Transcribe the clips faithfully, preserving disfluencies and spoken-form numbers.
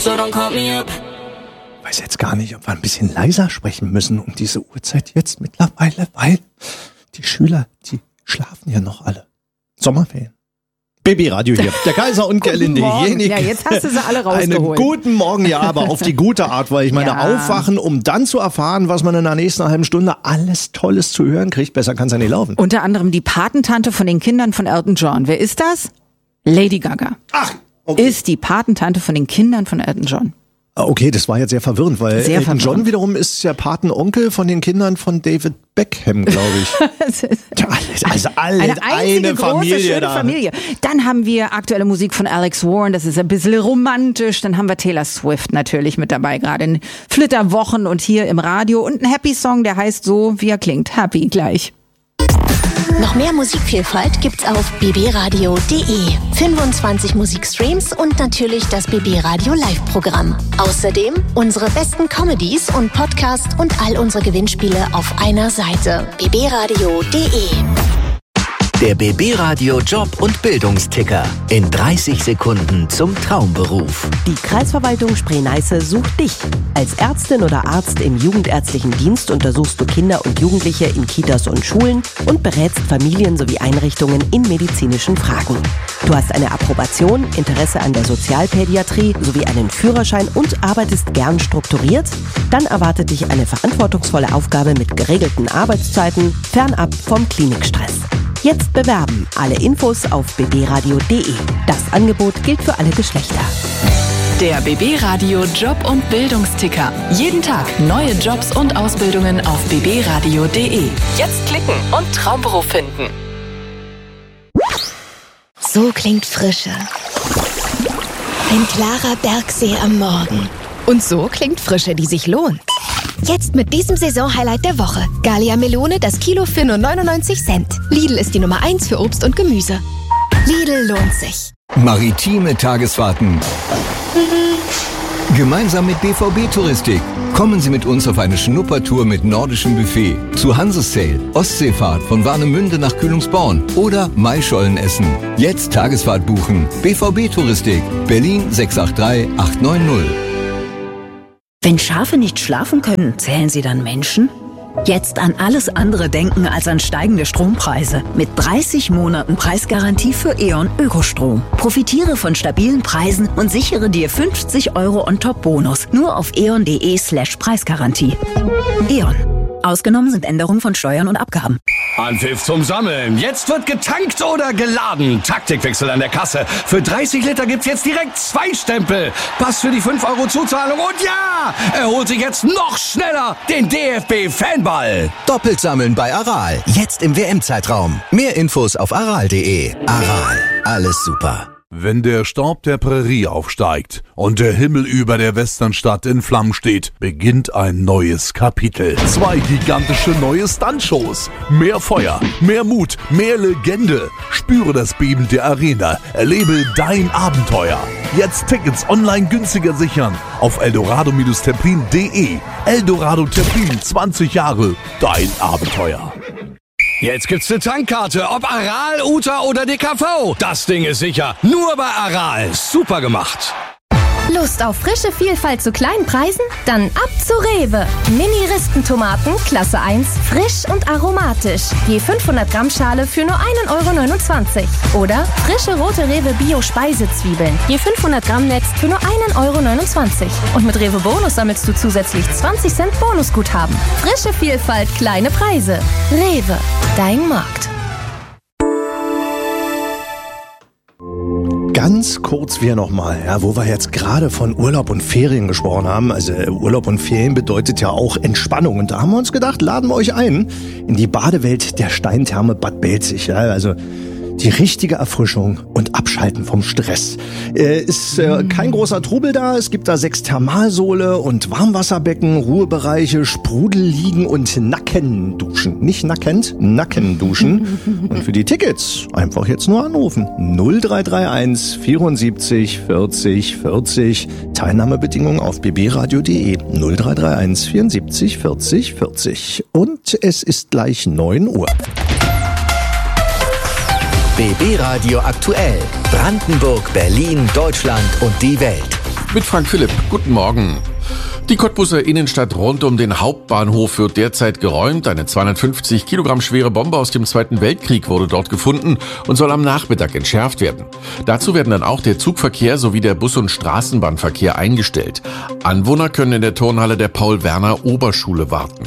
so don't call me up. Ich weiß jetzt gar nicht, ob wir ein bisschen leiser sprechen müssen um diese Uhrzeit jetzt mittlerweile, weil die Schüler, die schlafen ja noch alle. Sommerferien. Baby-Radio hier. Der Kaiser und Gerlinde Jenik. Ja, jetzt hast du sie alle rausgeholt. Einen guten Morgen, ja, aber auf die gute Art, weil ich meine, ja. aufwachen, um dann zu erfahren, was man in der nächsten halben Stunde alles Tolles zu hören kriegt. Besser kann's ja nicht laufen. Unter anderem die Patentante von den Kindern von Elton John. Wer ist das? Lady Gaga. Ach, okay. Ist die Patentante von den Kindern von Elton John. Okay, das war jetzt sehr verwirrend, weil sehr Elton verwirrend. John wiederum ist der Patenonkel von den Kindern von David Beckham, glaube ich. Ja, also alle, eine einzige eine große, Familie schöne da. Familie. Dann haben wir aktuelle Musik von Alex Warren, das ist ein bisschen romantisch. Dann haben wir Taylor Swift natürlich mit dabei, gerade in Flitterwochen und hier im Radio. Und ein Happy-Song, der heißt so, wie er klingt. Happy gleich. Noch mehr Musikvielfalt gibt's auf b b radio punkt d e. fünfundzwanzig Musikstreams und natürlich das B B Radio Live-Programm. Außerdem unsere besten Comedies und Podcasts und all unsere Gewinnspiele auf einer Seite. b b radio punkt d e. Der B B Radio Job- und Bildungsticker. In dreißig Sekunden zum Traumberuf. Die Kreisverwaltung Spree-Neiße sucht dich. Als Ärztin oder Arzt im jugendärztlichen Dienst untersuchst du Kinder und Jugendliche in Kitas und Schulen und berätst Familien sowie Einrichtungen in medizinischen Fragen. Du hast eine Approbation, Interesse an der Sozialpädiatrie sowie einen Führerschein und arbeitest gern strukturiert? Dann erwartet dich eine verantwortungsvolle Aufgabe mit geregelten Arbeitszeiten, fernab vom Klinikstress. Jetzt bewerben. Alle Infos auf b b radio punkt d e. Das Angebot gilt für alle Geschlechter. Der B B Radio Job- und Bildungsticker. Jeden Tag neue Jobs und Ausbildungen auf b b radio punkt d e. Jetzt klicken und Traumberuf finden. So klingt Frische. Ein klarer Bergsee am Morgen. Und so klingt Frische, die sich lohnt. Jetzt mit diesem Saisonhighlight der Woche. Gallia Melone, das Kilo für nur neunundneunzig Cent. Lidl ist die Nummer eins für Obst und Gemüse. Lidl lohnt sich. Maritime Tagesfahrten. Gemeinsam mit B V B Touristik. Kommen Sie mit uns auf eine Schnuppertour mit nordischem Buffet. Zu Hansesail, Ostseefahrt von Warnemünde nach Kühlungsborn oder Maischollen essen. Jetzt Tagesfahrt buchen. B V B Touristik. Berlin sechs acht drei acht neun null. Wenn Schafe nicht schlafen können, zählen sie dann Menschen? Jetzt an alles andere denken als an steigende Strompreise. Mit dreißig Monaten Preisgarantie für E.ON Ökostrom. Profitiere von stabilen Preisen und sichere dir fünfzig Euro On-Top-Bonus. Nur auf eon.de slash Preisgarantie. E.ON. Ausgenommen sind Änderungen von Steuern und Abgaben. Anpfiff zum Sammeln. Jetzt wird getankt oder geladen. Taktikwechsel an der Kasse. Für dreißig Liter gibt's jetzt direkt zwei Stempel. Pass für die fünf Euro Zuzahlung. Und ja, er holt sich jetzt noch schneller den D F B-Fanball. Doppelt sammeln bei Aral. Jetzt im W M-Zeitraum. Mehr Infos auf aral punkt de. Aral. Alles super. Wenn der Staub der Prärie aufsteigt und der Himmel über der Westernstadt in Flammen steht, beginnt ein neues Kapitel. Zwei gigantische neue Stuntshows. Mehr Feuer, mehr Mut, mehr Legende. Spüre das Beben der Arena. Erlebe dein Abenteuer. Jetzt Tickets online günstiger sichern auf eldorado Templin punkt de. Eldorado Templin, zwanzig Jahre, dein Abenteuer. Jetzt gibt's eine Tankkarte, ob Aral, U T A oder D K V. Das Ding ist sicher. Nur bei Aral. Super gemacht. Lust auf frische Vielfalt zu kleinen Preisen? Dann ab zu Rewe. Mini-Rispentomaten, Klasse eins, frisch und aromatisch. Je fünfhundert Gramm Schale für nur ein Euro neunundzwanzig. Oder frische rote Rewe Bio-Speisezwiebeln. Je fünfhundert Gramm Netz für nur ein Euro neunundzwanzig. Und mit Rewe Bonus sammelst du zusätzlich zwanzig Cent Bonusguthaben. Frische Vielfalt, kleine Preise. Rewe, dein Markt. Ganz kurz wir nochmal, ja, wo wir jetzt gerade von Urlaub und Ferien gesprochen haben. Also Urlaub und Ferien bedeutet ja auch Entspannung. Und da haben wir uns gedacht, laden wir euch ein in die Badewelt der Steintherme Bad Belzig. Ja, also die richtige Erfrischung und Abschalten vom Stress. Äh, ist äh, kein großer Trubel da. Es gibt da sechs Thermalsohle und Warmwasserbecken, Ruhebereiche, Sprudelliegen und Nackenduschen. Nicht nackend, Nackenduschen. Und für die Tickets einfach jetzt nur anrufen. null drei drei eins vierundsiebzig vierzig vierzig. Teilnahmebedingungen auf b b radio punkt de. null drei drei eins vierundsiebzig vierzig vierzig. Und es ist gleich neun Uhr. B B Radio aktuell. Brandenburg, Berlin, Deutschland und die Welt. Mit Frank Philipp. Guten Morgen. Die Cottbuser Innenstadt rund um den Hauptbahnhof wird derzeit geräumt. Eine zweihundertfünfzig Kilogramm schwere Bombe aus dem Zweiten Weltkrieg wurde dort gefunden und soll am Nachmittag entschärft werden. Dazu werden dann auch der Zugverkehr sowie der Bus- und Straßenbahnverkehr eingestellt. Anwohner können in der Turnhalle der Paul-Werner-Oberschule warten.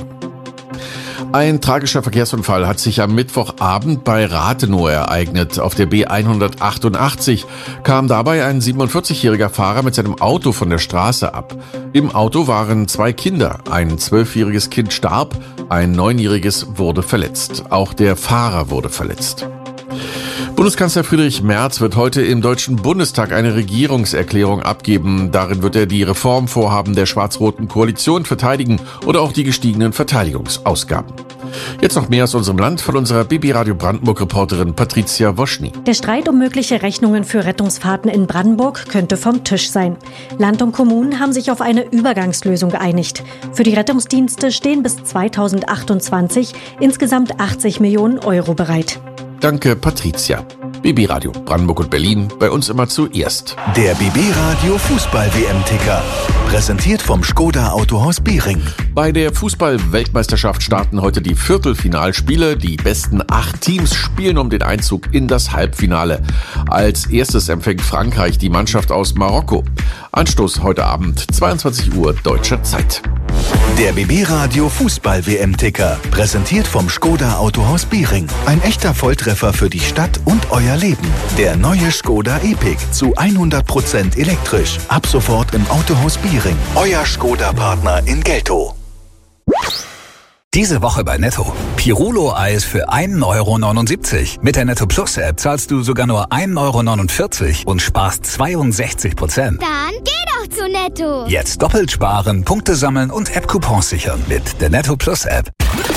Ein tragischer Verkehrsunfall hat sich am Mittwochabend bei Rathenow ereignet. Auf der B hundertachtundachtzig kam dabei ein siebenundvierzigjähriger Fahrer mit seinem Auto von der Straße ab. Im Auto waren zwei Kinder. Ein zwölfjähriges Kind starb, ein neunjähriges wurde verletzt. Auch der Fahrer wurde verletzt. Bundeskanzler Friedrich Merz wird heute im Deutschen Bundestag eine Regierungserklärung abgeben. Darin wird er die Reformvorhaben der schwarz-roten Koalition verteidigen oder auch die gestiegenen Verteidigungsausgaben. Jetzt noch mehr aus unserem Land von unserer B B Radio Brandenburg-Reporterin Patricia Woschny. Der Streit um mögliche Rechnungen für Rettungsfahrten in Brandenburg könnte vom Tisch sein. Land und Kommunen haben sich auf eine Übergangslösung geeinigt. Für die Rettungsdienste stehen bis zweitausendachtundzwanzig insgesamt achtzig Millionen Euro bereit. Danke, Patricia. B B Radio Brandenburg und Berlin, bei uns immer zuerst. Der B B Radio Fußball-W M-Ticker. Präsentiert vom Skoda Autohaus Behring. Bei der Fußball-Weltmeisterschaft starten heute die Viertelfinalspiele. Die besten acht Teams spielen um den Einzug in das Halbfinale. Als erstes empfängt Frankreich die Mannschaft aus Marokko. Anstoß heute Abend, zweiundzwanzig Uhr deutscher Zeit. Der B B Radio Fußball-W M-Ticker. Präsentiert vom Skoda Autohaus Behring. Ein echter Volltreffer für die Stadt und euer Leben. Der neue Skoda Epic zu hundert Prozent elektrisch. Ab sofort im Autohaus Behring. Euer Skoda-Partner in Geltow. Diese Woche bei Netto. Pirulo-Eis für ein Euro neunundsiebzig. Mit der Netto Plus App zahlst du sogar nur ein Euro neunundvierzig und sparst zweiundsechzig Prozent. Dann geh doch zu Netto. Jetzt doppelt sparen, Punkte sammeln und App-Coupons sichern mit der Netto Plus App.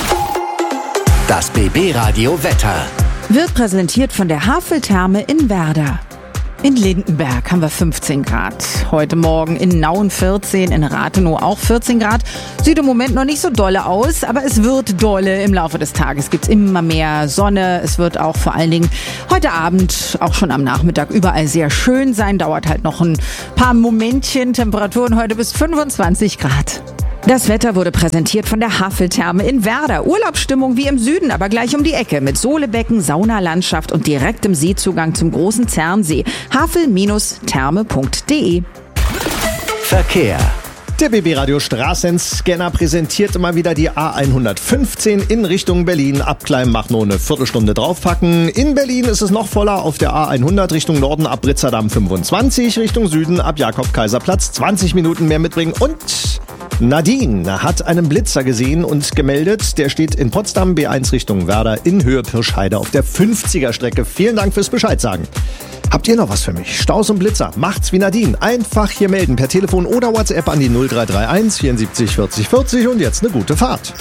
Das B B Radio Wetter. Wird präsentiert von der Haveltherme in Werder. In Lindenberg haben wir fünfzehn Grad. Heute Morgen in Nauen vierzehn, in Rathenow auch vierzehn Grad. Sieht im Moment noch nicht so dolle aus, aber es wird dolle. Im Laufe des Tages gibt's immer mehr Sonne. Es wird auch vor allen Dingen heute Abend, auch schon am Nachmittag, überall sehr schön sein. Dauert halt noch ein paar Momentchen. Temperaturen heute bis fünfundzwanzig Grad. Das Wetter wurde präsentiert von der Haveltherme in Werder. Urlaubsstimmung wie im Süden, aber gleich um die Ecke. Mit Sohlebecken, Saunalandschaft und direktem Seezugang zum großen Zernsee. havel Therme punkt de. Verkehr. Der B B Radio Straßenscanner präsentiert mal wieder die A hundertfünfzehn in Richtung Berlin. Abklein, nur eine Viertelstunde draufpacken. In Berlin ist es noch voller auf der A hundert Richtung Norden ab Ritzerdam fünfundzwanzig, Richtung Süden ab Jakob-Kaiser-Platz zwanzig Minuten mehr mitbringen. Und Nadine hat einen Blitzer gesehen und gemeldet. Der steht in Potsdam, B eins Richtung Werder in Höhe Pirschheide auf der fünfziger Strecke. Vielen Dank fürs Bescheid sagen. Habt ihr noch was für mich? Staus und Blitzer, macht's wie Nadine. Einfach hier melden per Telefon oder WhatsApp an die null drei drei eins vierundsiebzig vierzig vierzig und jetzt eine gute Fahrt.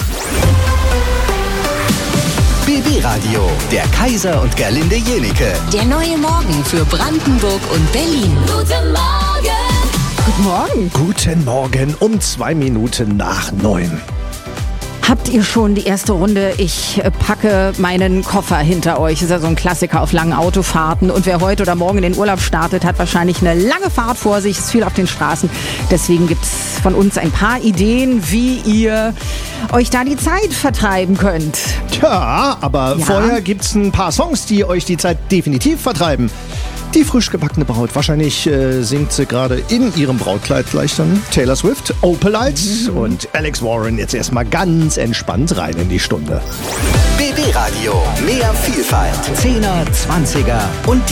B B Radio, der Kaiser und Gerlinde Jenike. Der neue Morgen für Brandenburg und Berlin. Guten Morgen. Guten Morgen. Guten Morgen um zwei Minuten nach neun. Habt ihr schon die erste Runde? Ich packe meinen Koffer hinter euch. Das ist ja so ein Klassiker auf langen Autofahrten. Und wer heute oder morgen in den Urlaub startet, hat wahrscheinlich eine lange Fahrt vor sich. Es ist viel auf den Straßen. Deswegen gibt's von uns ein paar Ideen, wie ihr euch da die Zeit vertreiben könnt. Tja, aber Ja. vorher gibt's ein paar Songs, die euch die Zeit definitiv vertreiben. Die frisch gebackene Braut, wahrscheinlich äh, singt sie gerade in ihrem Brautkleid gleich dann Taylor Swift, Opalite mhm. und Alex Warren jetzt erstmal ganz entspannt rein in die Stunde. B B Radio, mehr Vielfalt, Zehner, Zwanziger und